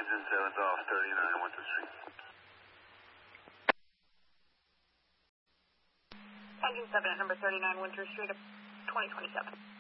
Engine 7's off 39 Winter Street. Engine 7 at number 39 Winter Street of 2027.